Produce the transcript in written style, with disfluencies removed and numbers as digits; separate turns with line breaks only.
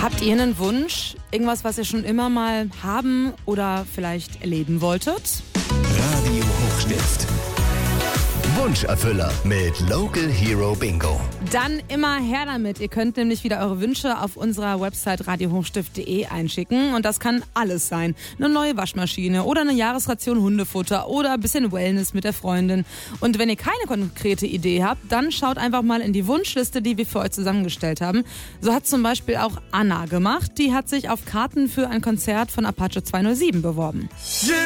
Habt ihr einen Wunsch? Irgendwas, was ihr schon immer mal haben oder vielleicht erleben wolltet?
Radio Hochstift. Wunscherfüller mit Local Hero Bingo.
Dann immer her damit. Ihr könnt nämlich wieder eure Wünsche auf unserer Website radiohochstift.de einschicken. Und das kann alles sein. Eine neue Waschmaschine oder eine Jahresration Hundefutter oder ein bisschen Wellness mit der Freundin. Und wenn ihr keine konkrete Idee habt, dann schaut einfach mal in die Wunschliste, die wir für euch zusammengestellt haben. So hat zum Beispiel auch Anna gemacht. Die hat sich auf Karten für ein Konzert von Apache 207 beworben.